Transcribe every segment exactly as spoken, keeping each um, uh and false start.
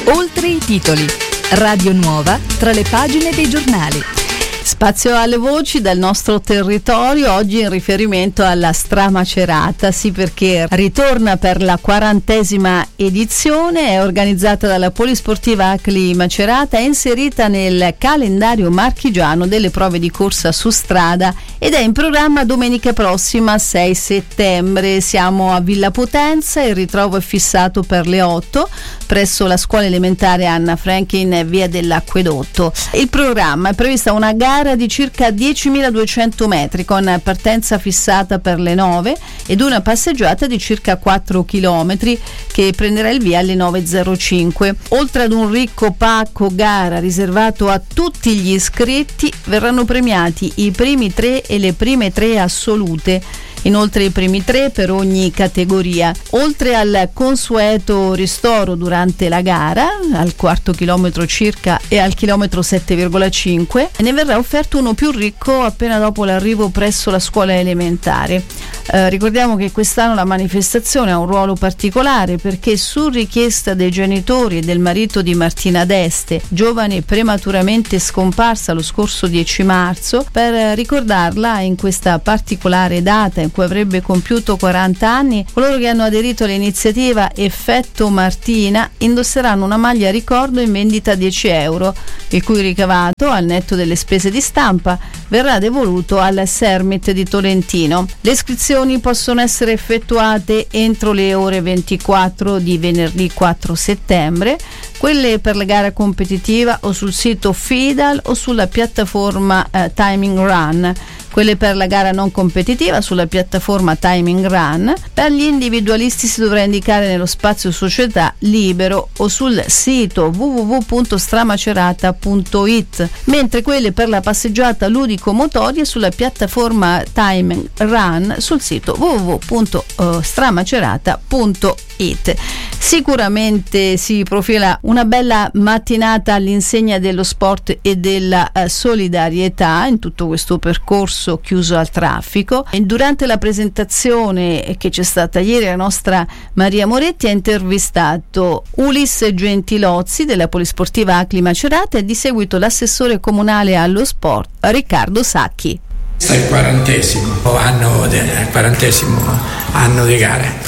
Oltre i titoli. Radio Nuova tra le pagine dei giornali. Spazio alle voci dal nostro territorio, oggi in riferimento alla Stramacerata, sì, perché ritorna per la quarantesima edizione, è organizzata dalla Polisportiva Acli Macerata, è inserita nel calendario marchigiano delle prove di corsa su strada ed è in programma domenica prossima sei settembre. Siamo a Villa Potenza, il ritrovo è fissato per le otto presso la scuola elementare Anna Franklin, via dell'Acquedotto. Il programma è prevista una gara di circa diecimiladuecento metri con partenza fissata per le nove ed una passeggiata di circa quattro chilometri che prenderà il via alle nove e zero cinque. Oltre ad un ricco pacco gara riservato a tutti gli iscritti, verranno premiati i primi tre e le prime tre assolute. Inoltre i primi tre per ogni categoria. Oltre al consueto ristoro durante la gara, al quarto chilometro circa e al chilometro sette virgola cinque, ne verrà offerto uno più ricco appena dopo l'arrivo presso la scuola elementare. Eh, ricordiamo che quest'anno la manifestazione ha un ruolo particolare perché su richiesta dei genitori e del marito di Martina Deste, giovane prematuramente scomparsa lo scorso dieci marzo, per ricordarla in questa particolare data in cui avrebbe compiuto quaranta anni, coloro che hanno aderito all'iniziativa Effetto Martina indosseranno una maglia ricordo in vendita a dieci euro, il cui ricavato, al netto delle spese di stampa, verrà devoluto al Sermit di Tolentino. Le iscrizioni possono essere effettuate entro le ore ventiquattro di venerdì quattro settembre, quelle per la gara competitiva o sul sito Fidal o sulla piattaforma eh, Timing Run, quelle per la gara non competitiva sulla piattaforma Timing Run. Per gli individualisti si dovrà indicare nello spazio società libero o sul sito w w w punto stramacerata punto i t, mentre quelle per la passeggiata ludico-motoria sulla piattaforma Timing Run sul sito w w w punto stramacerata punto i t. Sicuramente si profila una bella mattinata all'insegna dello sport e della uh, solidarietà in tutto questo percorso chiuso al traffico. E durante la presentazione che c'è stata ieri, la nostra Maria Moretti ha intervistato Ulisse Gentilozzi della Polisportiva Acli Macerata e di seguito l'assessore comunale allo sport Riccardo Sacchi. Questo è il quarantesimo anno, de, il quarantesimo anno di gara.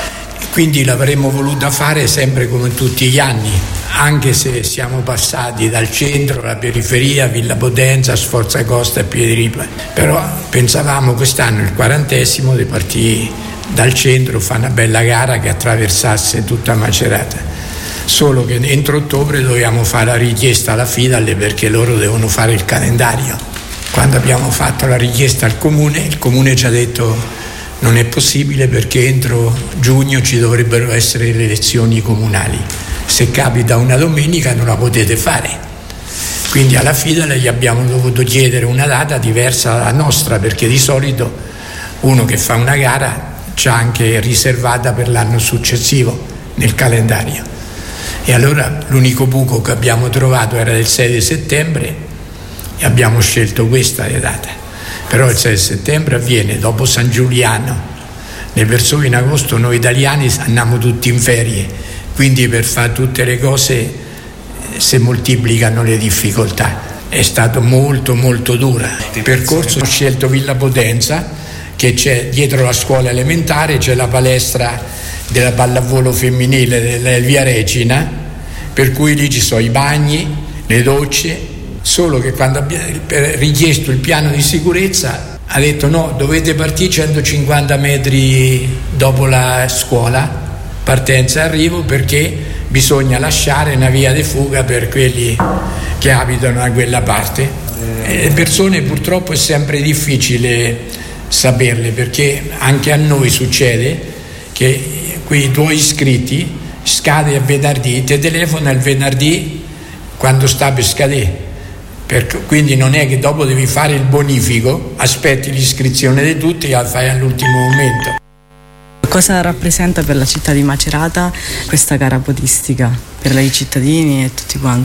Quindi l'avremmo voluta fare sempre come tutti gli anni, anche se siamo passati dal centro alla periferia, Villa Potenza, Sforza Costa e Piediripa. Però pensavamo quest'anno, il quarantesimo, di partire dal centro, fare una bella gara che attraversasse tutta Macerata. Solo che entro ottobre dovevamo fare la richiesta alla Fidal perché loro devono fare il calendario. Quando abbiamo fatto la richiesta al comune, il comune ci ha detto non è possibile perché entro giugno ci dovrebbero essere le elezioni comunali. Se capita una domenica non la potete fare. Quindi alla Fidal gli abbiamo dovuto chiedere una data diversa dalla nostra, perché di solito uno che fa una gara c'ha anche riservata per l'anno successivo nel calendario. E allora l'unico buco che abbiamo trovato era del sei di settembre e abbiamo scelto questa data. Però il sei settembre avviene dopo San Giuliano, le persone in agosto noi italiani andiamo tutti in ferie, quindi per fare tutte le cose si moltiplicano le difficoltà. È stato molto molto dura. Il percorso ho scelto Villa Potenza, che c'è dietro la scuola elementare, c'è la palestra della pallavolo femminile del Via Regina, per cui lì ci sono i bagni, le docce. Solo che quando abbiamo richiesto il piano di sicurezza ha detto no, dovete partire centocinquanta metri dopo la scuola, partenza e arrivo, perché bisogna lasciare una via di fuga per quelli che abitano da quella parte. E le persone purtroppo è sempre difficile saperle, perché anche a noi succede che quei tuoi iscritti scade a venerdì, ti telefona il venerdì quando sta per scadere. Per, quindi non è che dopo devi fare il bonifico, aspetti l'iscrizione di tutti e la fai all'ultimo momento. Cosa rappresenta per la città di Macerata questa gara podistica, per i cittadini e tutti quanti?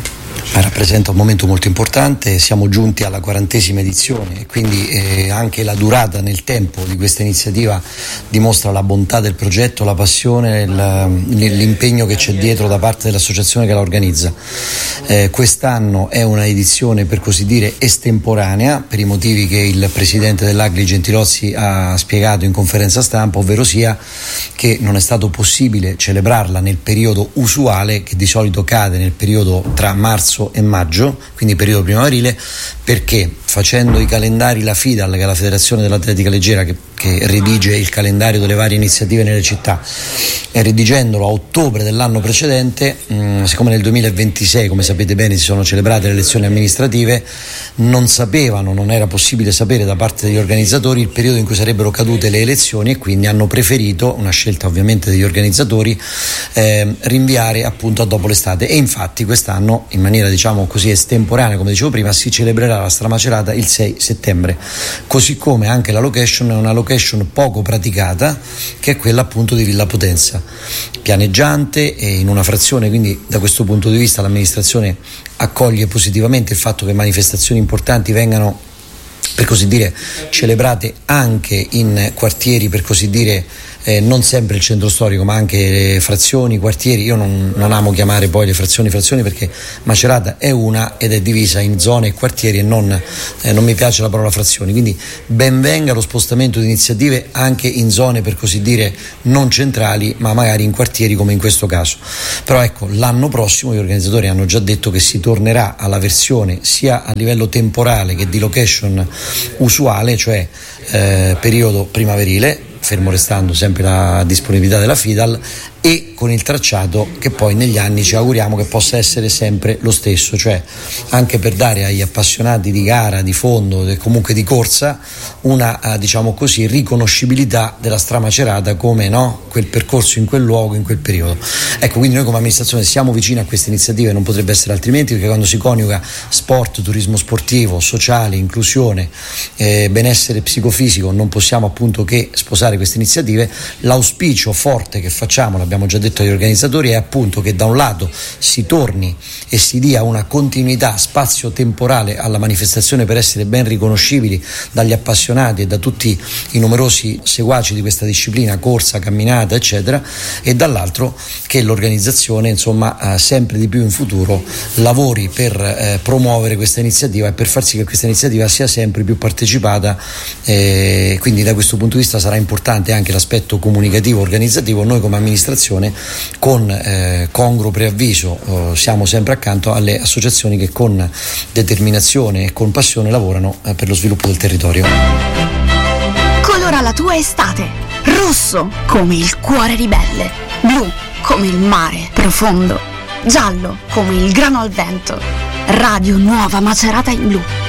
Rappresenta un momento molto importante, siamo giunti alla quarantesima edizione e quindi eh, anche la durata nel tempo di questa iniziativa dimostra la bontà del progetto, la passione, la, l'impegno che c'è dietro da parte dell'associazione che la organizza. Eh, quest'anno è una edizione per così dire estemporanea per i motivi che il presidente dell'A G L I Gentilozzi ha spiegato in conferenza stampa, ovvero sia che non è stato possibile celebrarla nel periodo usuale che di solito cade nel periodo tra marzo e maggio, quindi periodo primaverile, perché facendo i calendari la FIDAL, che è la Federazione dell'Atletica Leggera che, che redige il calendario delle varie iniziative nelle città, e redigendolo a ottobre dell'anno precedente, mh, siccome nel duemilaventisei, come sapete bene, si sono celebrate le elezioni amministrative, non sapevano, non era possibile sapere da parte degli organizzatori il periodo in cui sarebbero cadute le elezioni e quindi hanno preferito, una scelta ovviamente degli organizzatori, eh, rinviare appunto a dopo l'estate, e infatti quest'anno in maniera diciamo così estemporanea, come dicevo prima, si celebrerà la Stramacerata il sei settembre, così come anche la location è una location poco praticata, che è quella appunto di Villa Potenza, pianeggiante e in una frazione, quindi da questo punto di vista l'amministrazione accoglie positivamente il fatto che manifestazioni importanti vengano per così dire celebrate anche in quartieri per così dire Eh, non sempre il centro storico ma anche le frazioni, quartieri. Io non, non amo chiamare poi le frazioni frazioni perché Macerata è una ed è divisa in zone e quartieri e non, eh, non mi piace la parola frazioni, quindi ben venga lo spostamento di iniziative anche in zone per così dire non centrali ma magari in quartieri come in questo caso. Però ecco, l'anno prossimo gli organizzatori hanno già detto che si tornerà alla versione sia a livello temporale che di location usuale, cioè eh, periodo primaverile, fermo restando sempre la disponibilità della FIDAL, e con il tracciato che poi negli anni ci auguriamo che possa essere sempre lo stesso, cioè anche per dare agli appassionati di gara, di fondo e comunque di corsa una diciamo così riconoscibilità della Stramacerata come no, quel percorso in quel luogo, in quel periodo. Ecco, quindi noi come amministrazione siamo vicini a queste iniziative, non potrebbe essere altrimenti, perché quando si coniuga sport, turismo sportivo, sociale, inclusione, eh, benessere psicofisico, non possiamo appunto che sposare queste iniziative. L'auspicio forte che facciamo, l'abbiamo già detto agli organizzatori, è appunto che da un lato si torni e si dia una continuità spazio-temporale alla manifestazione per essere ben riconoscibili dagli appassionati e da tutti i numerosi seguaci di questa disciplina, corsa, camminata eccetera, e dall'altro che l'organizzazione insomma eh, sempre di più in futuro lavori per eh, promuovere questa iniziativa e per far sì che questa iniziativa sia sempre più partecipata, eh, quindi da questo punto di vista sarà importante anche l'aspetto comunicativo organizzativo. Noi come amministrazione con eh, congruo preavviso eh, siamo sempre accanto alle associazioni che con determinazione e con passione lavorano eh, per lo sviluppo del territorio. Colora la tua estate, rosso come il cuore ribelle, blu come il mare profondo, giallo come il grano al vento. Radio Nuova Macerata in blu.